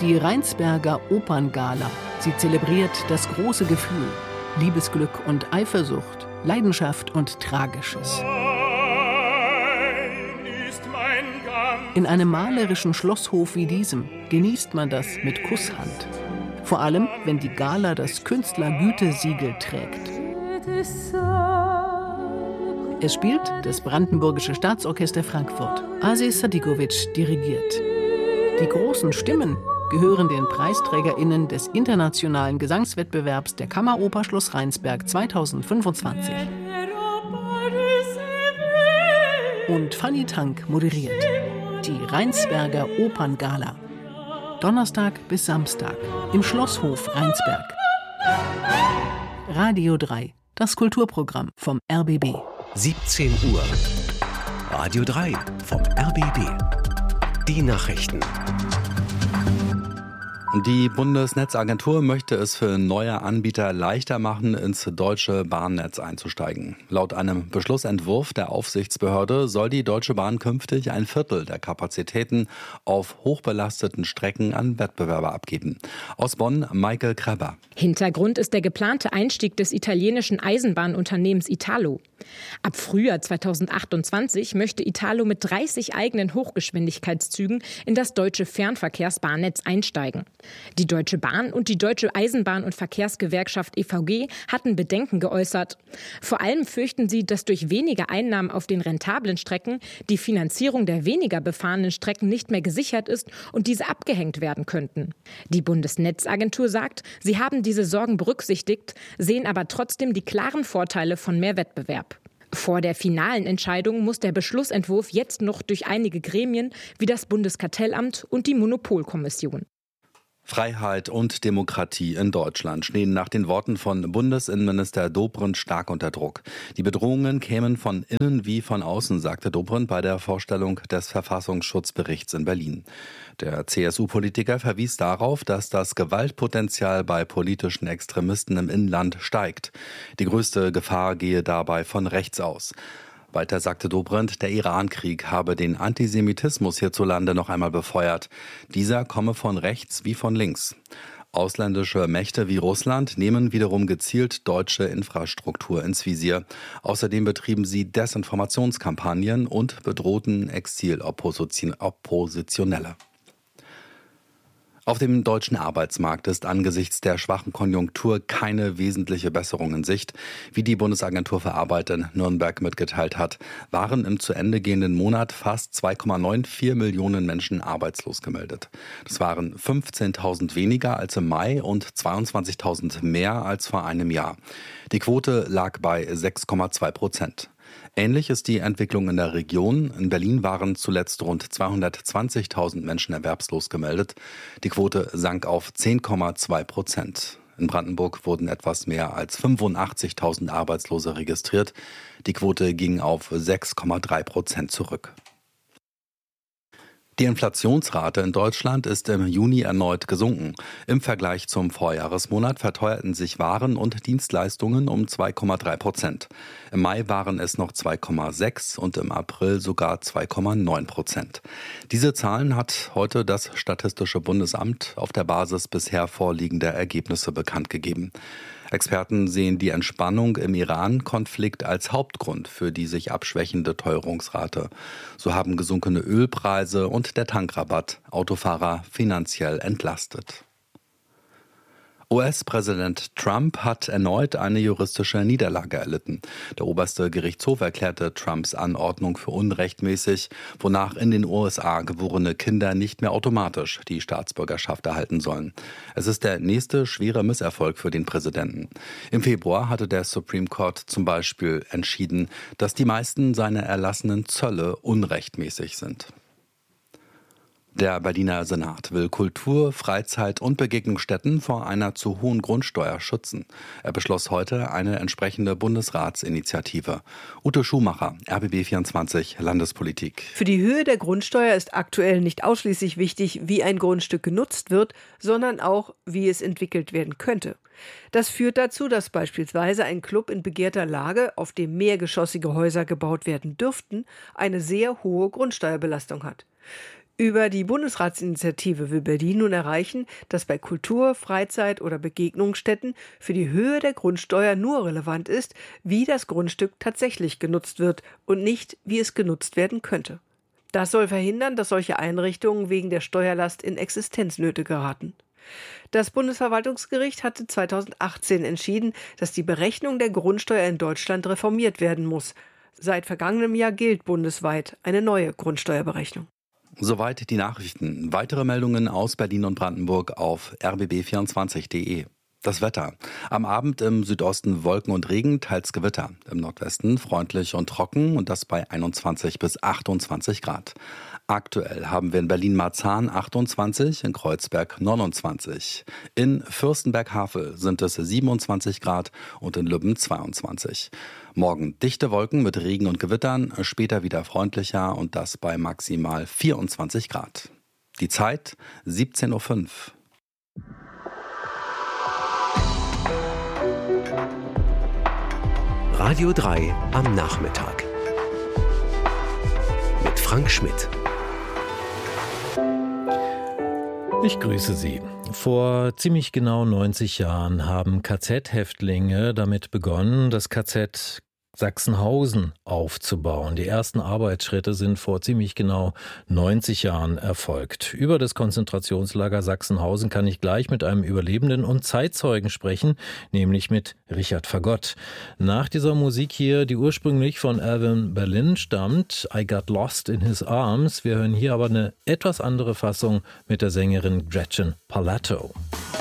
Die Rheinsberger Operngala. Sie zelebriert das große Gefühl, Liebesglück und Eifersucht, Leidenschaft und Tragisches. In einem malerischen Schlosshof wie diesem genießt man das mit Kusshand. Vor allem, wenn die Gala das Künstlergütesiegel trägt. Es spielt das Brandenburgische Staatsorchester Frankfurt. Asis Sadikovic dirigiert. Die großen Stimmen gehören den PreisträgerInnen des internationalen Gesangswettbewerbs der Kammeroper Schloss Rheinsberg 2025. Und Fanny Tank moderiert die Rheinsberger Operngala. Donnerstag bis Samstag im Schlosshof Rheinsberg. Radio 3, das Kulturprogramm vom RBB. 17 Uhr. Radio 3 vom RBB. Die Nachrichten. Die Bundesnetzagentur möchte es für neue Anbieter leichter machen, ins deutsche Bahnnetz einzusteigen. Laut einem Beschlussentwurf der Aufsichtsbehörde soll die Deutsche Bahn künftig ein Viertel der Kapazitäten auf hochbelasteten Strecken an Wettbewerber abgeben. Aus Bonn, Michael Kreber. Hintergrund ist der geplante Einstieg des italienischen Eisenbahnunternehmens Italo. Ab Frühjahr 2028 möchte Italo mit 30 eigenen Hochgeschwindigkeitszügen in das deutsche Fernverkehrsbahnnetz einsteigen. Die Deutsche Bahn und die Deutsche Eisenbahn- und Verkehrsgewerkschaft EVG hatten Bedenken geäußert. Vor allem fürchten sie, dass durch weniger Einnahmen auf den rentablen Strecken die Finanzierung der weniger befahrenen Strecken nicht mehr gesichert ist und diese abgehängt werden könnten. Die Bundesnetzagentur sagt, sie haben diese Sorgen berücksichtigt, sehen aber trotzdem die klaren Vorteile von mehr Wettbewerb. Vor der finalen Entscheidung muss der Beschlussentwurf jetzt noch durch einige Gremien wie das Bundeskartellamt und die Monopolkommission. Freiheit und Demokratie in Deutschland stehen nach den Worten von Bundesinnenminister Dobrindt stark unter Druck. Die Bedrohungen kämen von innen wie von außen, sagte Dobrindt bei der Vorstellung des Verfassungsschutzberichts in Berlin. Der CSU-Politiker verwies darauf, dass das Gewaltpotenzial bei politischen Extremisten im Inland steigt. Die größte Gefahr gehe dabei von rechts aus. Weiter sagte Dobrindt, der Irankrieg habe den Antisemitismus hierzulande noch einmal befeuert. Dieser komme von rechts wie von links. Ausländische Mächte wie Russland nehmen wiederum gezielt deutsche Infrastruktur ins Visier. Außerdem betrieben sie Desinformationskampagnen und bedrohten Exiloppositionelle. Auf dem deutschen Arbeitsmarkt ist angesichts der schwachen Konjunktur keine wesentliche Besserung in Sicht. Wie die Bundesagentur für Arbeit in Nürnberg mitgeteilt hat, waren im zu Ende gehenden Monat fast 2,94 Millionen Menschen arbeitslos gemeldet. Das waren 15.000 weniger als im Mai und 22.000 mehr als vor einem Jahr. Die Quote lag bei 6,2%. Ähnlich ist die Entwicklung in der Region. In Berlin waren zuletzt rund 220.000 Menschen erwerbslos gemeldet. Die Quote sank auf 10,2%. In Brandenburg wurden etwas mehr als 85.000 Arbeitslose registriert. Die Quote ging auf 6,3% zurück. Die Inflationsrate in Deutschland ist im Juni erneut gesunken. Im Vergleich zum Vorjahresmonat verteuerten sich Waren und Dienstleistungen um 2,3%. Im Mai waren es noch 2,6% und im April sogar 2,9%. Diese Zahlen hat heute das Statistische Bundesamt auf der Basis bisher vorliegender Ergebnisse bekannt gegeben. Experten sehen die Entspannung im Iran-Konflikt als Hauptgrund für die sich abschwächende Teuerungsrate. So haben gesunkene Ölpreise und der Tankrabatt Autofahrer finanziell entlastet. US-Präsident Trump hat erneut eine juristische Niederlage erlitten. Der oberste Gerichtshof erklärte Trumps Anordnung für unrechtmäßig, wonach in den USA geborene Kinder nicht mehr automatisch die Staatsbürgerschaft erhalten sollen. Es ist der nächste schwere Misserfolg für den Präsidenten. Im Februar hatte der Supreme Court zum Beispiel entschieden, dass die meisten seiner erlassenen Zölle unrechtmäßig sind. Der Berliner Senat will Kultur-, Freizeit- und Begegnungsstätten vor einer zu hohen Grundsteuer schützen. Er beschloss heute eine entsprechende Bundesratsinitiative. Ute Schumacher, RBB24 Landespolitik. Für die Höhe der Grundsteuer ist aktuell nicht ausschließlich wichtig, wie ein Grundstück genutzt wird, sondern auch, wie es entwickelt werden könnte. Das führt dazu, dass beispielsweise ein Club in begehrter Lage, auf dem mehrgeschossige Häuser gebaut werden dürften, eine sehr hohe Grundsteuerbelastung hat. Über die Bundesratsinitiative will Berlin nun erreichen, dass bei Kultur-, Freizeit- oder Begegnungsstätten für die Höhe der Grundsteuer nur relevant ist, wie das Grundstück tatsächlich genutzt wird und nicht, wie es genutzt werden könnte. Das soll verhindern, dass solche Einrichtungen wegen der Steuerlast in Existenznöte geraten. Das Bundesverwaltungsgericht hatte 2018 entschieden, dass die Berechnung der Grundsteuer in Deutschland reformiert werden muss. Seit vergangenem Jahr gilt bundesweit eine neue Grundsteuerberechnung. Soweit die Nachrichten. Weitere Meldungen aus Berlin und Brandenburg auf rbb24.de. Das Wetter. Am Abend im Südosten Wolken und Regen, teils Gewitter. Im Nordwesten freundlich und trocken und das bei 21 bis 28 Grad. Aktuell haben wir in Berlin-Marzahn 28, in Kreuzberg 29. In Fürstenberg-Havel sind es 27 Grad und in Lübben 22. Morgen dichte Wolken mit Regen und Gewittern, später wieder freundlicher und das bei maximal 24 Grad. Die Zeit 17:05 Uhr. Radio 3 am Nachmittag. Mit Frank Schmidt. Ich grüße Sie. Vor ziemlich genau 90 Jahren haben KZ-Häftlinge damit begonnen, das KZ Sachsenhausen aufzubauen. Die ersten Arbeitsschritte sind vor ziemlich genau 90 Jahren erfolgt. Über das Konzentrationslager Sachsenhausen kann ich gleich mit einem Überlebenden und Zeitzeugen sprechen, nämlich mit Richard Fagott. Nach dieser Musik hier, die ursprünglich von Alvin Berlin stammt, I Got Lost in His Arms. Wir hören hier aber eine etwas andere Fassung mit der Sängerin Gretchen Parlato.